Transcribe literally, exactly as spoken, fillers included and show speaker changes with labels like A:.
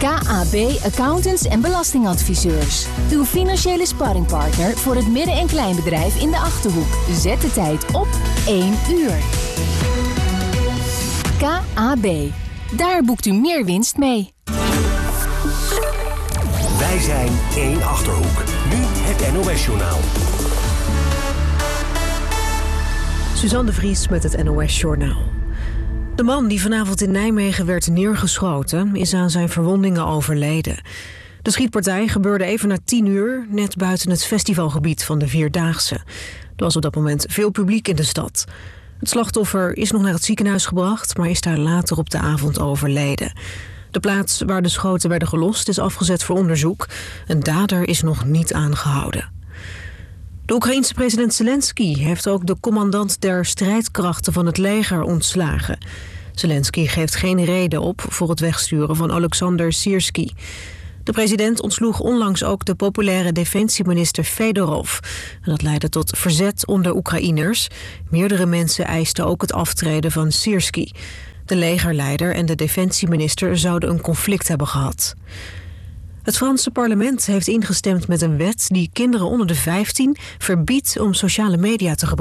A: K A B Accountants en Belastingadviseurs. Uw financiële sparringpartner voor het midden- en kleinbedrijf in de Achterhoek. Zet de tijd op één uur. K A B. Daar boekt u meer winst mee.
B: Wij zijn één Achterhoek. Nu het N O S-journaal.
C: Suzanne de Vries met het N O S-journaal. De man die vanavond in Nijmegen werd neergeschoten is aan zijn verwondingen overleden. De schietpartij gebeurde even na tien uur, net buiten het festivalgebied van de Vierdaagse. Er was op dat moment veel publiek in de stad. Het slachtoffer is nog naar het ziekenhuis gebracht, maar is daar later op de avond overleden. De plaats waar de schoten werden gelost is afgezet voor onderzoek. Een dader is nog niet aangehouden. De Oekraïense president Zelensky heeft ook de commandant der strijdkrachten van het leger ontslagen. Zelensky geeft geen reden op voor het wegsturen van Alexander Syrský. De president ontsloeg onlangs ook de populaire defensieminister Fedorov. En dat leidde tot verzet onder Oekraïners. Meerdere mensen eisten ook het aftreden van Syrský. De legerleider en de defensieminister zouden een conflict hebben gehad. Het Franse parlement heeft ingestemd met een wet die kinderen onder de vijftien verbiedt om sociale media te gebruiken.